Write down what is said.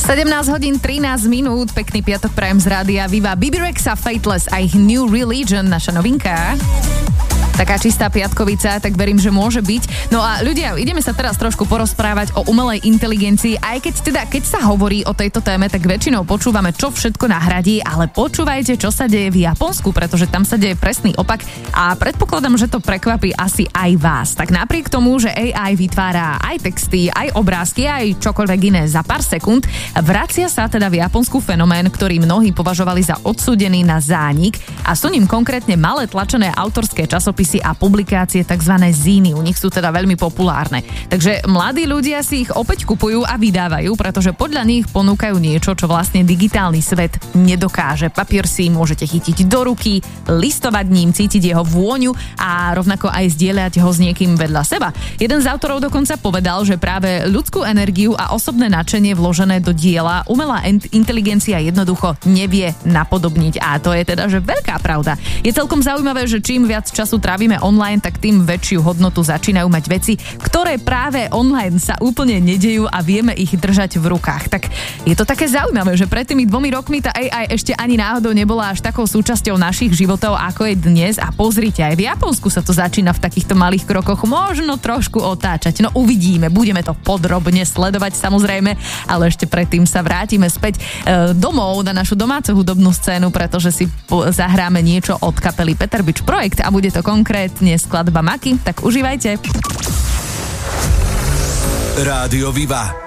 17 hodín 13 minút, pekný piatok prajem z rádia Viva. Bibi Rexha, Fateless a ich New Religion, naša novinka. Taká čistá piatkovica, tak verím, že môže byť. No a ľudia, ideme sa teraz trošku porozprávať o umelej inteligencii, aj keď sa hovorí o tejto téme, tak väčšinou počúvame, čo všetko nahradí, ale počúvajte, čo sa deje v Japonsku, pretože tam sa deje presný opak a predpokladám, že to prekvapí asi aj vás. Tak napriek tomu, že AI vytvára aj texty, aj obrázky, aj čokoľvek iné za pár sekúnd, vracia sa teda v Japonsku fenomén, ktorý mnohí považovali za odsúdený na zánik a sú ním konkrétne malé tlačené autorské časopisy a publikácie, tzv. Zíny. U nich sú teda veľmi populárne. Takže mladí ľudia si ich opäť kupujú a vydávajú, pretože podľa nich ponúkajú niečo, čo vlastne digitálny svet nedokáže. Papier si môžete chytiť do ruky, listovať ním, cítiť jeho vôňu a rovnako aj zdieľať ho s niekým vedľa seba. Jeden z autorov dokonca povedal, že práve ľudskú energiu a osobné nadšenie vložené do diela umelá inteligencia jednoducho nevie napodobniť. A to je teda, že veľká pravda. Je celkom zaujímavé, že čím viac času trávime online, tak tým väčšiu hodnotu začínajú mať veci, ktoré práve online sa úplne nedejú a vieme ich držať v rukách. Tak je to také zaujímavé, že pred tými 2 rokmi tá AI ešte ani náhodou nebola až takou súčasťou našich životov, ako je dnes. A pozrite, aj v Japonsku sa to začína v takýchto malých krokoch možno trošku otáčať. No uvidíme, budeme to podrobne sledovať samozrejme, ale ešte predtým sa vrátime späť domov na našu domácu hudobnú scénu, pretože si zahráme niečo od kapely Peter Bič Projekt a bude to konkrétne skladba Maki, tak užívajte. Rádio Viva.